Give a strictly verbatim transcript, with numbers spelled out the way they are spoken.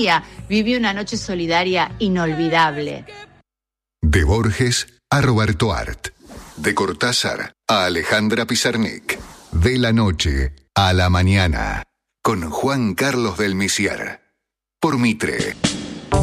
María vivió una noche solidaria inolvidable. De Borges a Roberto Art. De Cortázar a Alejandra Pizarnik. De la noche a la mañana. Con Juan Carlos del Misier. Por Mitre.